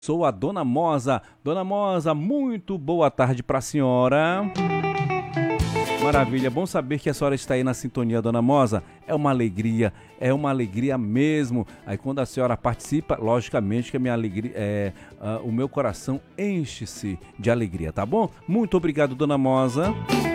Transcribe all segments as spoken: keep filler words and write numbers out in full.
Sou a Dona Mosa. Dona Mosa, muito boa tarde para a senhora. Maravilha, bom saber que a senhora está aí na sintonia, Dona Mosa. É uma alegria, é uma alegria mesmo. Aí quando a senhora participa, logicamente que a minha alegria, é, uh, o meu coração enche-se de alegria, tá bom? Muito obrigado, Dona Mosa.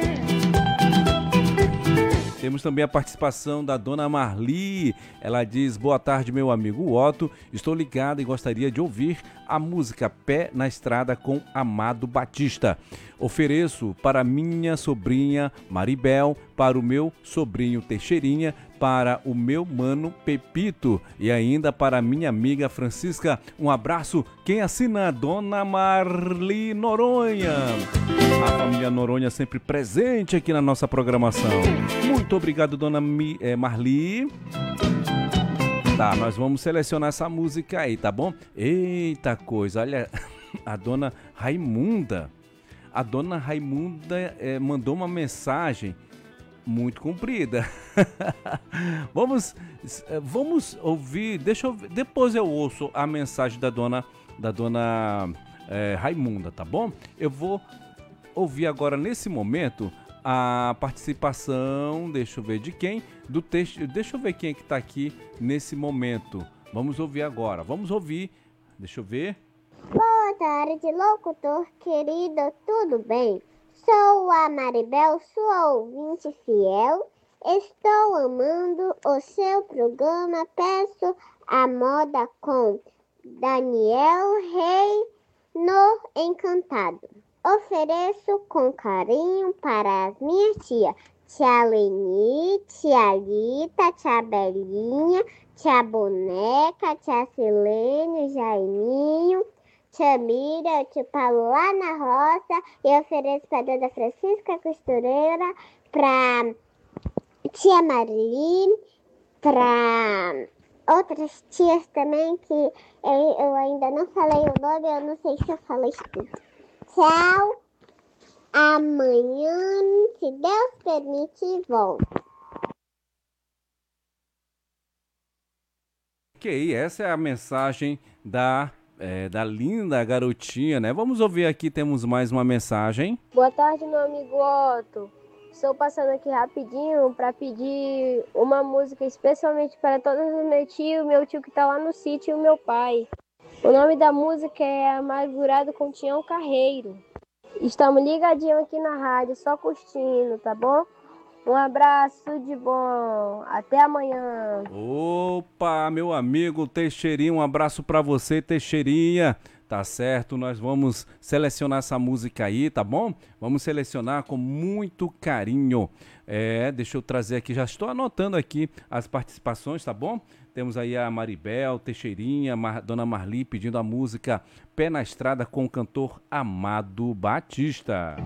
Temos também a participação da Dona Marli. Ela diz: boa tarde, meu amigo Otto. Estou ligada e gostaria de ouvir a música Pé na Estrada com Amado Batista. Ofereço para minha sobrinha Maribel, para o meu sobrinho Teixeirinha, para o meu mano Pepito e ainda para minha amiga Francisca. Um abraço. Quem assina? Dona Marli Noronha. A família Noronha sempre presente aqui na nossa programação. Muito obrigado, Dona Mi, é, Marli. Tá, nós vamos selecionar essa música aí, tá bom? Eita coisa, olha, a Dona Raimunda. A Dona Raimunda é, mandou uma mensagem muito comprida. vamos, vamos ouvir, deixa eu ver, depois eu ouço a mensagem da Dona, da Dona é, Raimunda, tá bom? Eu vou ouvir agora nesse momento a participação, deixa eu ver de quem, do texto, deixa eu ver quem é que tá aqui nesse momento. Vamos ouvir agora, vamos ouvir, deixa eu ver. Boa tarde, locutor querido, tudo bem? Sou a Maribel, sua ouvinte fiel. Estou amando o seu programa. Peço a moda com Daniel Rei no Encantado. Ofereço com carinho para as minhas tias, tia Leni, tia Lita, tia Belinha, tia Boneca, tia Silene, Jaiminho, tia Mira, tio Paulo lá na roça, e ofereço para a dona Francisca Costureira, para tia Marli, para outras tias também, que eu ainda não falei o nome, eu não sei se eu falei tudo. Tchau, amanhã, se Deus permitir, volto. Ok, essa é a mensagem da... É, da linda garotinha, né? Vamos ouvir aqui, temos mais uma mensagem. Boa tarde, meu amigo Otto. Estou passando aqui rapidinho para pedir uma música especialmente para todos os meus tios, meu tio que está lá no sítio e o meu pai. O nome da música é Amargurado com Tião Carreiro. Estamos ligadinhos aqui na rádio, só curtindo, tá bom? Um abraço, tudo de bom. Até amanhã. Opa, meu amigo Teixeirinha, um abraço pra você, Teixeirinha. Tá certo, nós vamos selecionar essa música aí, tá bom? Vamos selecionar com muito carinho. É, deixa eu trazer aqui, já estou anotando aqui as participações, tá bom? Temos aí a Maribel, Teixeirinha, Mar, Dona Marli pedindo a música Pé na Estrada com o cantor Amado Batista.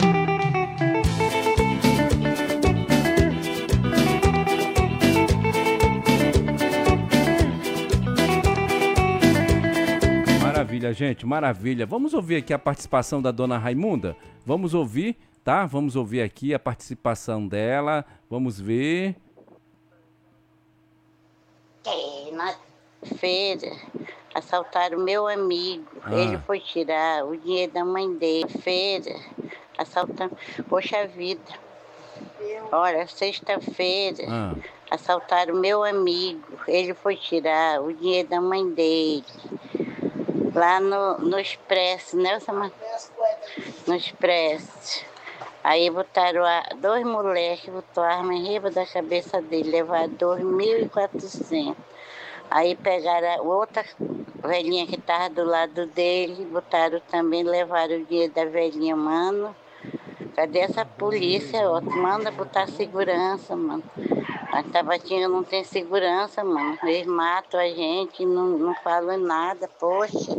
Maravilha, gente, maravilha. Vamos ouvir aqui a participação da Dona Raimunda? Vamos ouvir, tá? Vamos ouvir aqui a participação dela. Vamos ver. É, na feira, assaltaram meu amigo. Ah. Ele foi tirar o dinheiro da mãe dele. Feira, assaltaram. Poxa vida. Olha, sexta-feira, ah. assaltaram meu amigo. Ele foi tirar o dinheiro da mãe dele. Lá no, no Expresso, né? No Expresso. Aí botaram a, dois moleques, botaram a arma em riba da cabeça dele, levaram dois mil e quatrocentos. Aí pegaram a outra velhinha que estava do lado dele, botaram também, levaram o dinheiro da velhinha, mano. Cadê essa polícia, ó? Manda botar segurança, mano. A Tabatinga não tem segurança, mano. Eles matam a gente, não, não falam nada, poxa.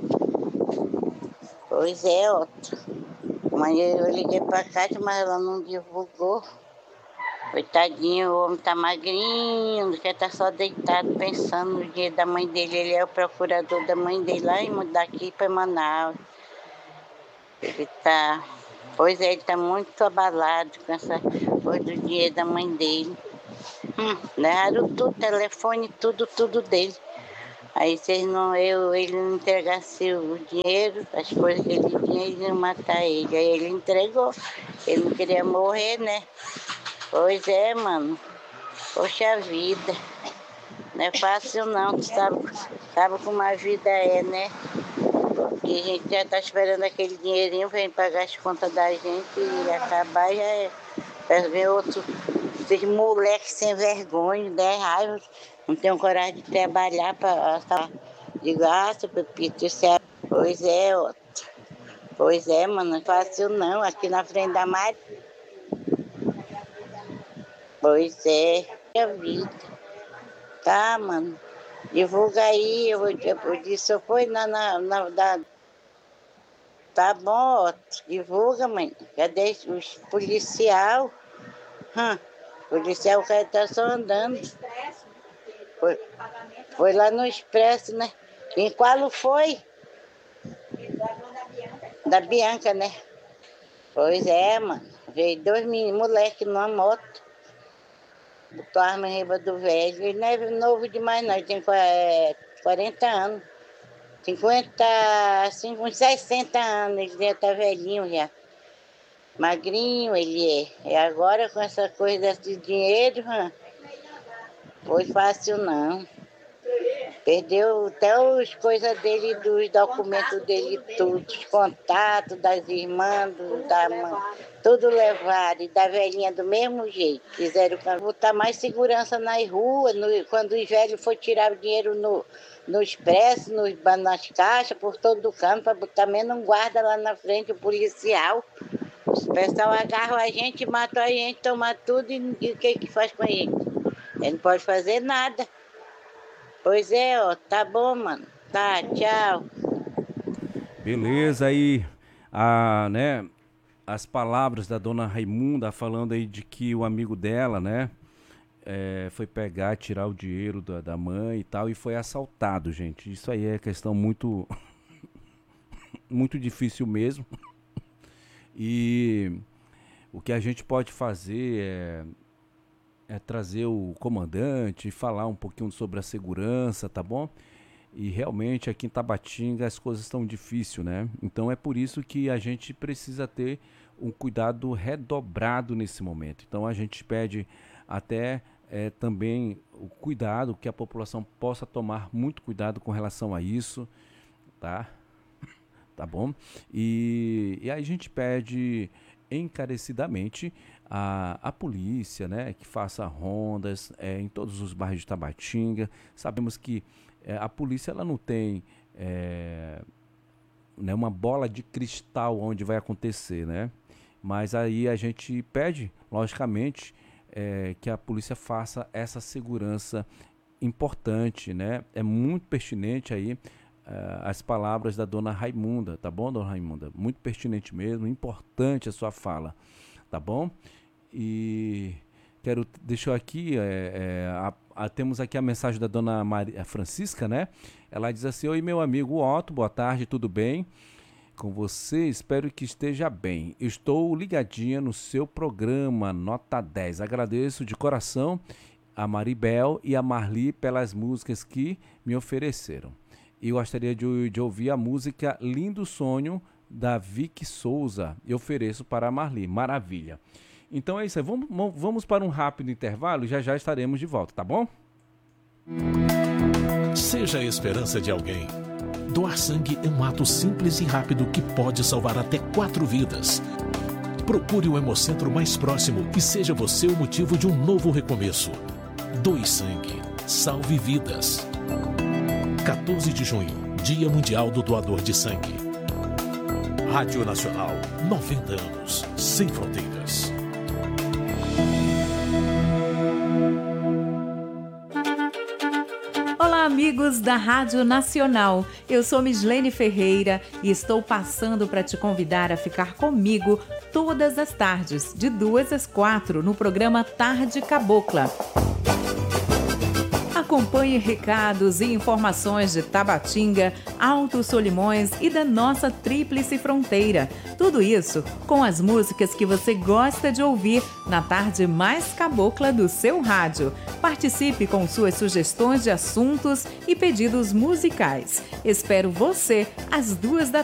Pois é, Otto. Mas eu liguei pra casa, mas ela não divulgou. Coitadinho, o homem tá magrinho, quer tá só deitado pensando no dia da mãe dele. Ele é o procurador da mãe dele lá e daqui pra Manaus. Ele tá... Pois é, ele tá muito abalado com essa coisa do dinheiro da mãe dele. Hum, levaram tudo, telefone, tudo, tudo dele. Aí se ele não, eu, ele não entregasse o dinheiro, as coisas que ele tinha, eles iam matar ele. Aí ele entregou. Ele não queria morrer, né? Pois é, mano. Poxa vida. Não é fácil não, tu sabe, sabe como a vida é, né? E a gente já tá esperando aquele dinheirinho, vem pagar as contas da gente e acabar já é. Vai ver outro, esses moleques sem vergonha, dez raiva, não tem coragem de trabalhar para de gasto, Pepito, isso é. Pois é, outro. Pois é, mano, não é fácil não, aqui na frente da Maria. Pois é, a vida. Tá, mano. Divulga aí, eu, eu, eu disse, eu fui na, na, na da... Tá bom, divulga, mãe. Cadê os policial? Hum, policial, o cara tá só andando. Foi, foi lá no Expresso, né? Em qual foi? Da Bianca, né? Pois é, mano. Veio dois moleques numa moto. Botou a arma em riba do velho. Ele não é novo demais, não. Ele tem quarenta anos. cinquenta, uns sessenta anos. Ele já tá velhinho já. Magrinho ele é. E agora com essa coisa desse dinheiro, hum, foi fácil não. Perdeu até as coisas dele, dos documentos dele, tudo, os contatos das irmãs, do, da mãe, tudo levaram, e da velhinha do mesmo jeito. Quiseram botar mais segurança nas ruas, no, quando os velhos foram tirar o dinheiro no, no Expresso, nos, nas caixas, por todo o canto, para botar menos um guarda lá na frente, o policial. O pessoal agarra a gente, mata a gente, toma tudo e, e o que que faz com a gente? Ele não pode fazer nada. Pois é, ó, tá bom, mano. Tá, tchau. Beleza, aí, a, né, as palavras da dona Raimunda falando aí de que o amigo dela, né, é, foi pegar, tirar o dinheiro da, da mãe e tal, e foi assaltado, gente. Isso aí é questão muito, muito difícil mesmo. E o que a gente pode fazer é... é trazer o comandante, falar um pouquinho sobre a segurança, tá bom? E realmente aqui em Tabatinga as coisas estão difíceis, né? Então é por isso que a gente precisa ter um cuidado redobrado nesse momento. Então a gente pede até é, também o cuidado, que a população possa tomar muito cuidado com relação a isso, tá? Tá bom? E, e aí a gente pede encarecidamente a, a polícia, né, que faça rondas é, em todos os bairros de Tabatinga. Sabemos que é, a polícia ela não tem é, né, uma bola de cristal onde vai acontecer, né? Mas aí a gente pede, logicamente, é, que a polícia faça essa segurança importante, né? É muito pertinente aí Uh, as palavras da dona Raimunda, tá bom, dona Raimunda? Muito pertinente mesmo, importante a sua fala, tá bom? E quero, deixa eu aqui, é, é, a, a, temos aqui a mensagem da dona Maria Francisca, né? Ela diz assim: oi, meu amigo Otto, boa tarde, tudo bem com você? Espero que esteja bem. Estou ligadinha no seu programa, nota dez. Agradeço de coração a Maribel e a Marli pelas músicas que me ofereceram. E eu gostaria de, de ouvir a música Lindo Sonho, da Vicky Souza. Eu ofereço para a Marli. Maravilha. Então é isso aí. Vamos, vamos para um rápido intervalo e já já estaremos de volta, tá bom? Seja a esperança de alguém. Doar sangue é um ato simples e rápido que pode salvar até quatro vidas. Procure o Hemocentro mais próximo e seja você o motivo de um novo recomeço. Doe sangue. Salve vidas. quatorze de junho, Dia Mundial do Doador de Sangue. Rádio Nacional, noventa anos, sem fronteiras. Olá, amigos da Rádio Nacional. Eu sou Mislene Ferreira e estou passando para te convidar a ficar comigo todas as tardes, de duas às quatro, no programa Tarde Cabocla. Acompanhe recados e informações de Tabatinga, Alto Solimões e da nossa tríplice fronteira. Tudo isso com as músicas que você gosta de ouvir na tarde mais cabocla do seu rádio. Participe com suas sugestões de assuntos e pedidos musicais. Espero você às duas da